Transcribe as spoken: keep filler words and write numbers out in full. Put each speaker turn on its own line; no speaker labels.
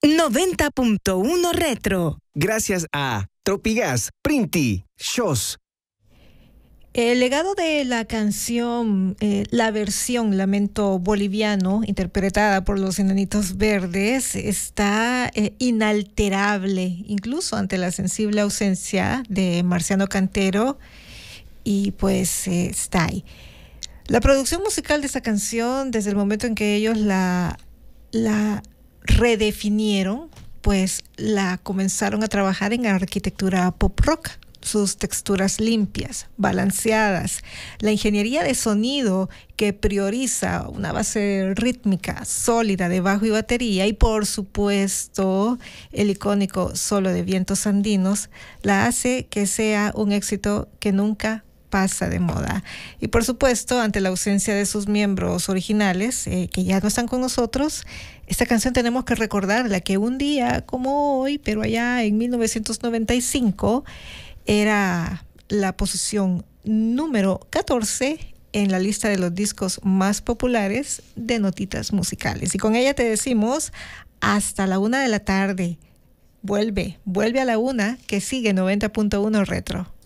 noventa punto uno Retro.
Gracias a Tropigas, Printi, Shos.
El legado de la canción, eh, la versión Lamento Boliviano, interpretada por los Enanitos Verdes, está eh, inalterable, incluso ante la sensible ausencia de Marciano Cantero, y pues eh, está ahí. La producción musical de esta canción, desde el momento en que ellos la, la redefinieron, pues la comenzaron a trabajar en arquitectura pop rock. Sus texturas limpias, balanceadas, la ingeniería de sonido que prioriza una base rítmica sólida de bajo y batería, y por supuesto el icónico solo de vientos andinos, la hace que sea un éxito que nunca pasa de moda. Y por supuesto, ante la ausencia de sus miembros originales, eh, que ya no están con nosotros, esta canción tenemos que recordarla, que un día como hoy, pero allá en mil novecientos noventa y cinco, era la posición número catorce en la lista de los discos más populares de notitas musicales. Y con ella te decimos hasta la una de la tarde. Vuelve, vuelve a la una, que sigue noventa punto uno Retro.